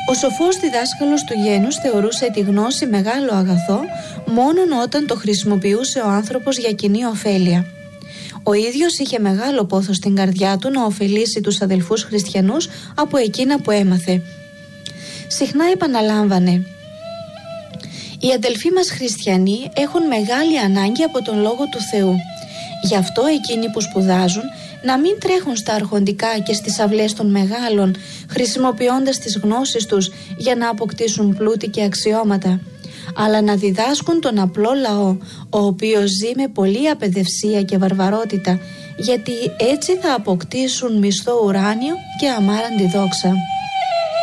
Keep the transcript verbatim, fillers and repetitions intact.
Ο σοφός διδάσκαλος του γένους θεωρούσε τη γνώση μεγάλο αγαθό μόνον όταν το χρησιμοποιούσε ο άνθρωπος για κοινή ωφέλεια. Ο ίδιος είχε μεγάλο πόθος στην καρδιά του να ωφελήσει τους αδελφούς χριστιανούς από εκείνα που έμαθε. Συχνά επαναλάμβανε: «Οι αδελφοί μας χριστιανοί έχουν μεγάλη ανάγκη από τον Λόγο του Θεού. Γι' αυτό εκείνοι που σπουδάζουν να μην τρέχουν στα αρχοντικά και στις αυλές των μεγάλων, χρησιμοποιώντας τις γνώσεις τους για να αποκτήσουν πλούτη και αξιώματα, αλλά να διδάσκουν τον απλό λαό, ο οποίος ζει με πολλή απαιδευσία και βαρβαρότητα, γιατί έτσι θα αποκτήσουν μισθό ουράνιο και αμάραντη δόξα».